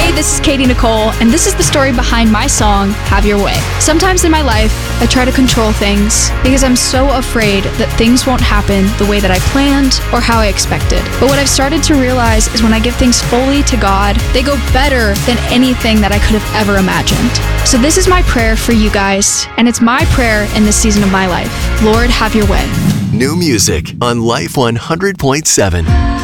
Hey, this is Katie Nicole, and this is the story behind my song, Have Your Way. Sometimes in my life, I try to control things because I'm so afraid that things won't happen the way that I planned or how I expected. But what I've started to realize is when I give things fully to God, they go better than anything that I could have ever imagined. So this is my prayer for you guys, and it's my prayer in this season of my life. Lord, have your way. New music on Life 100.7.